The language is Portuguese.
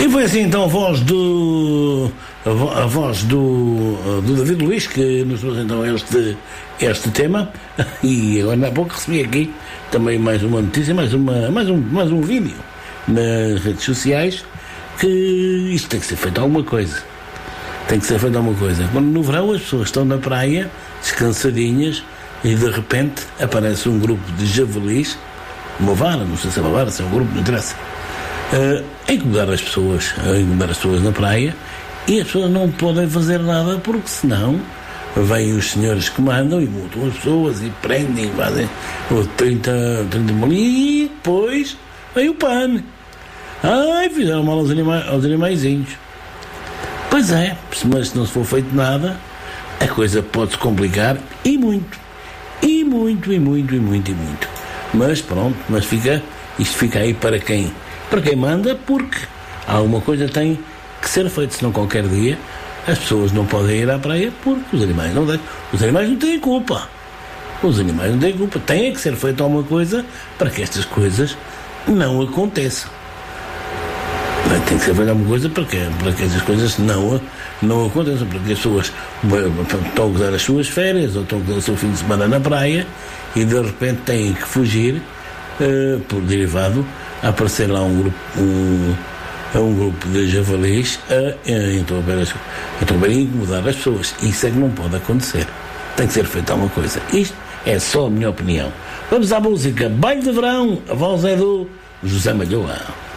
E foi assim então a voz do David Luiz que nos trouxe então este tema. E agora há pouco recebi aqui também mais uma notícia, mais um vídeo nas redes sociais, que isto tem que ser feito alguma coisa. Quando no verão as pessoas estão na praia descansadinhas e de repente aparece um grupo de javalis, uma vara, não sei se é uma vara, se é um grupo, não interessa, a incomodar as pessoas na praia, e as pessoas não podem fazer nada porque senão vêm os senhores que mandam e multam as pessoas e prendem, fazem 30 mil, e depois vem o PAN. Fizeram mal aos animaizinhos. Pois é, mas se não se for feito nada, a coisa pode-se complicar e muito. Mas pronto, isto fica aí para quem manda, porque alguma coisa tem que ser feita, senão qualquer dia as pessoas não podem ir à praia porque os animais não têm culpa. Tem que ser feita alguma coisa para que estas coisas não aconteçam. Tem que ser feita alguma coisa para que estas coisas não aconteçam, para que as pessoas estão a gozar as suas férias ou estão a gozar o seu fim de semana na praia e de repente têm que fugir, por derivado, a aparecer lá um grupo de javalis a incomodar as pessoas. Isso é que não pode acontecer. Tem que ser feita alguma coisa. Isto é só a minha opinião. Vamos à música Baile de Verão. A voz é do José Malhoa.